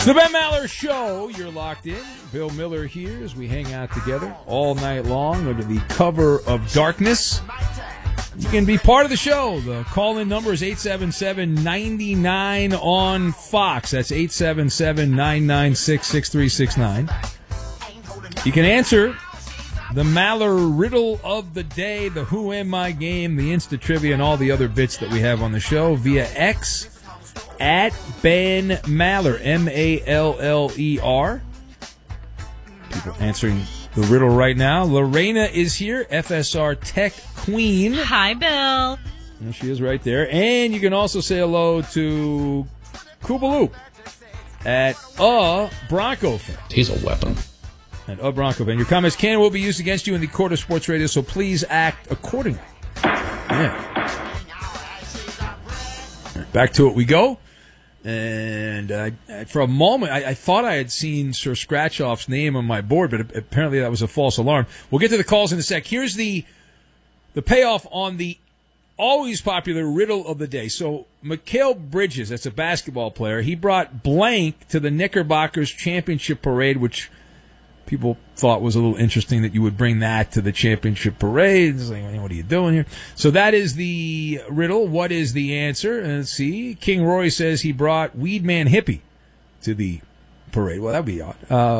It's the Ben Maller Show. You're locked in. Bill Miller here as we hang out together all night long under the cover of darkness. You can be part of the show. The call-in number is 877-99 on Fox. That's 877-996-6369. You can answer the Maller riddle of the day, the Who Am I game, the Insta Trivia, and all the other bits that we have on the show via X at Ben Maller, M-A-L-L-E-R. People answering the riddle right now. Lorena is here, FSR Tech Queen. Hi, Bill. And she is right there. And you can also say hello to Koopaloop at Bronco fan. He's a weapon. And Bronco fan. Your comments can and will be used against you in the court of sports radio, so please act accordingly. Yeah. Back to it we go. And for a moment, I thought I had seen Sir Scratchoff's name on my board, but apparently that was a false alarm. We'll get to the calls in a sec. Here's the payoff on the always popular riddle of the day. So Mikal Bridges, that's a basketball player, he brought blank to the Knickerbockers championship parade, which people thought was a little interesting that you would bring that to the championship parade. It's like, what are you doing here? So that is the riddle. What is the answer? Let's see. King Roy says he brought Weedman Hippie to the parade. Well, that would be odd.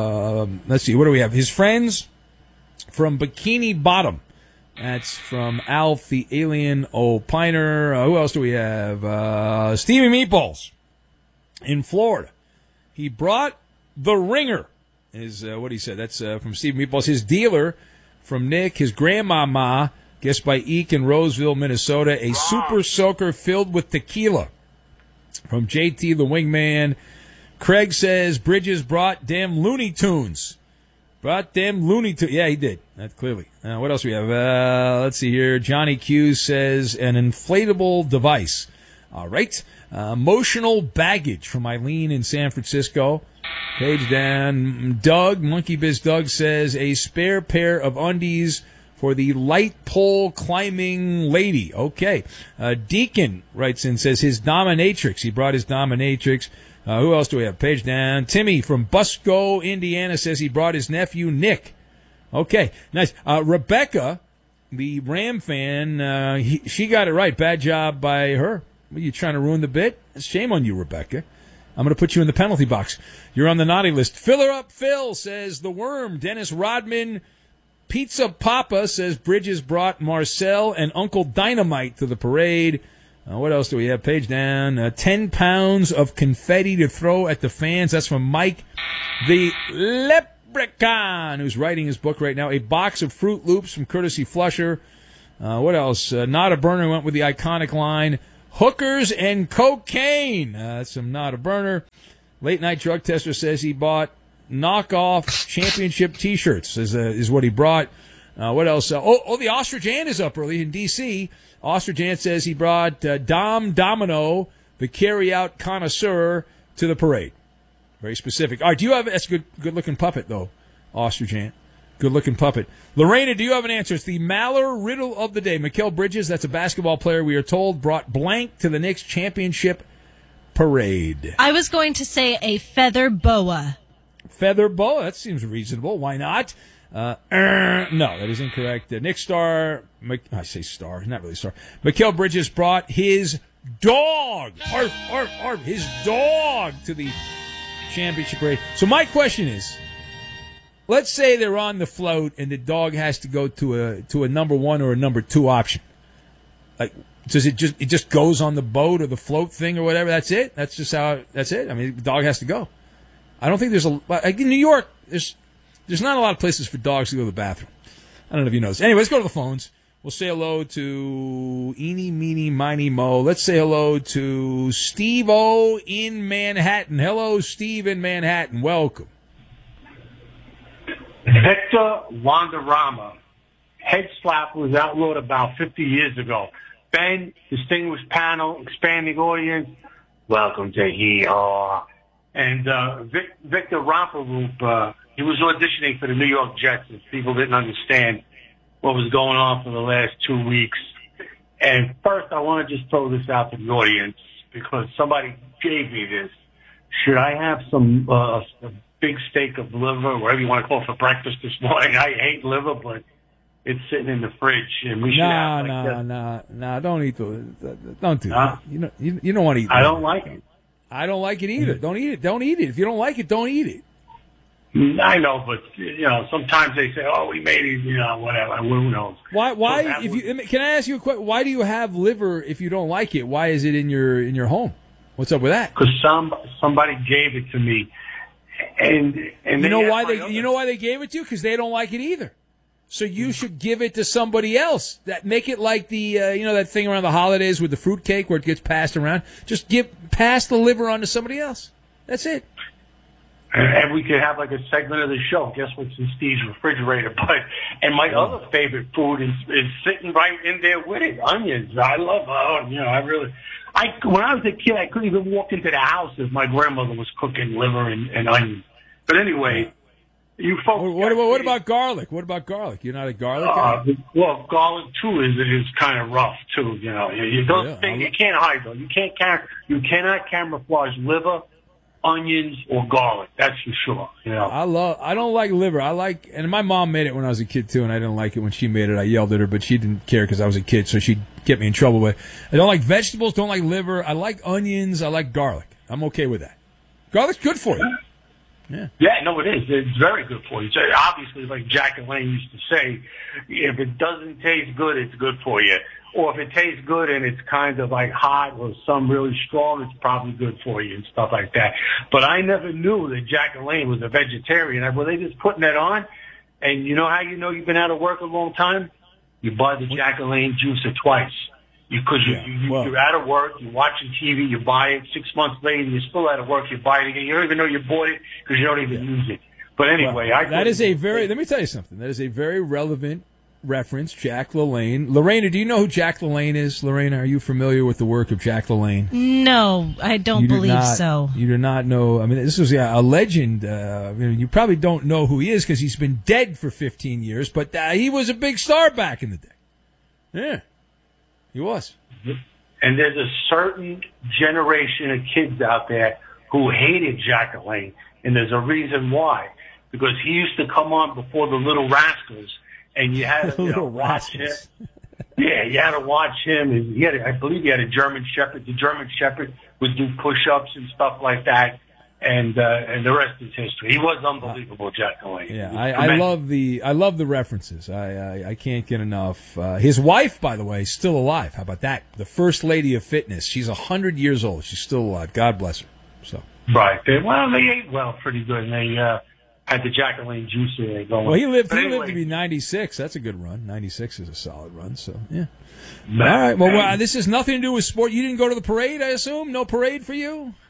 Let's see. What do we have? His friends from Bikini Bottom. That's from Alf the Alien Opiner. Who else do we have? Stevie Meatballs in Florida. He brought the Ringer. Is what he said. That's from Steve Meatballs. His dealer from Nick, his grandmama, guessed by Eek in Roseville, Minnesota, a super soaker filled with tequila. From JT the Wingman. Craig says Bridges brought damn Looney Tunes. Brought them Looney Tunes. Yeah, he did. That clearly. What else do we have? Let's see here. Johnny Q says an inflatable device. All right. Emotional baggage from Eileen in San Francisco. Page down. Doug, Monkey Biz Doug says a spare pair of undies for the light pole climbing lady. Okay. Deacon writes in, says his dominatrix. He brought his dominatrix. Who else do we have? Page down. Timmy from Busco, Indiana says he brought his nephew Nick. Okay. Nice. Rebecca, the Ram fan, she got it right. Bad job by her. Are you trying to ruin the bit? Shame on you, Rebecca. I'm going to put you in the penalty box. You're on the naughty list. Filler up Phil says the Worm. Dennis Rodman. Pizza Papa says Bridges brought Marcel and Uncle Dynamite to the parade. What else do we have? Page down. 10 pounds of confetti to throw at the fans. That's from Mike the Leprechaun, who's writing his book right now. A box of Fruit Loops from Courtesy Flusher. What else? Not a Burner went with the iconic line. Hookers and cocaine. That's some Not a Burner. Late Night Drug Tester says he bought knockoff championship T-shirts is what he brought. What else? The Ostrich Ant is up early in D.C. Ostrich Ant says he brought Dom Domino, the carry-out connoisseur, to the parade. Very specific. All right, do you have... That's a good-looking puppet, though, Ostrich Ant. Good-looking puppet. Lorena, do you have an answer? It's the Maller riddle of the day. Mikal Bridges, that's a basketball player, we are told, brought blank to the Knicks championship parade. I was going to say a feather boa. Feather boa? That seems reasonable. Why not? No, that is incorrect. Nick Star, I say star, not really star. Mikal Bridges brought his dog, his dog to the championship parade. So my question is, let's say they're on the float and the dog has to go to a number one or a number two option. Like, does it just goes on the boat or the float thing or whatever? That's it? That's it? I mean, the dog has to go. I don't think there's like in New York, there's not a lot of places for dogs to go to the bathroom. I don't know if you know this. Anyway, let's go to the phones. We'll say hello to Eeny, Meeny, Miny, Mo. Let's say hello to Steve-O in Manhattan. Hello, Steve in Manhattan. Welcome. Victor Wanderama. Head slap was outlawed about 50 years ago. Ben, distinguished panel, expanding audience, welcome to here. And Victor Romperoop, he was auditioning for the New York Jets, and people didn't understand what was going on for the last 2 weeks. And first, I want to just throw this out to the audience, because somebody gave me this. should I have some a big steak of liver, whatever you want to call it, for breakfast this morning? I hate liver, but it's sitting in the fridge, and we should have No, don't eat don't do that. You don't want to eat. I don't like it. I don't like it either. Don't eat it. Don't eat it. If you don't like it, don't eat it. I know, but sometimes they say, "Oh, we made it," whatever. Who knows? Why? Can I ask you a question? Why do you have liver if you don't like it? Why is it in your home? What's up with that? Because somebody gave it to me, and you know why they gave it to you? Because they don't like it either. So you should give it to somebody else. Make it like the that thing around the holidays with the fruitcake where it gets passed around. Just pass the liver on to somebody else. That's it. And we could have like a segment of the show. Guess what's in Steve's refrigerator? And my other favorite food is sitting right in there with it. Onions. I love. When I was a kid, I couldn't even walk into the house if my grandmother was cooking liver and onions. But anyway, you folks. What about garlic? What about garlic? You're not a garlic guy? Well, garlic too is kind of rough too. You can't hide though. You cannot camouflage liver, onions, or garlic. That's for sure. I don't like liver. And my mom made it when I was a kid too, and I didn't like it when she made it. I yelled at her, but she didn't care because I was a kid, so she'd get me in trouble with it. I don't like vegetables, don't like liver. I like onions, I like garlic. I'm okay with that. Garlic's good for you. Yeah, no, it is. It's very good for you. So obviously, like Jack and Lane used to say, if it doesn't taste good, it's good for you. Or if it tastes good and it's kind of like hot or some really strong, it's probably good for you and stuff like that. But I never knew that Jack and Lane was a vegetarian. Were they just putting that on? And you know how you know you've been out of work a long time? You buy the Jack and Lane juicer twice. Because you're out of work, you're watching TV, you buy it. 6 months later, you're still out of work, you buy it again. You don't even know you bought it because you don't even use it. But anyway, let me tell you something. That is a very relevant reference, Jack LaLanne. Lorena, do you know who Jack LaLanne is? Lorena, are you familiar with the work of Jack LaLanne? No, I don't believe so. You do not know. I mean, this was a legend. You probably don't know who he is because he's been dead for 15 years, but he was a big star back in the day. Yeah. He was. And there's a certain generation of kids out there who hated Jack LaLanne, and there's a reason why. Because he used to come on before the Little Rascals, and you had to watch him. Yeah, you had to watch him. And I believe he had a German Shepherd. The German Shepherd would do push-ups and stuff like that. And the rest is history. He was unbelievable, Jack LaLanne. Yeah, I love the references. I can't get enough. His wife, by the way, is still alive. How about that? The first lady of fitness. She's 100 years old. She's still alive. God bless her. So right. They ate well, pretty good. And they had the Jack LaLanne juicer going. Well, he lived to be 96. That's a good run. 96 is a solid run. So yeah. All right. Well, this has nothing to do with sport. You didn't go to the parade, I assume. No parade for you.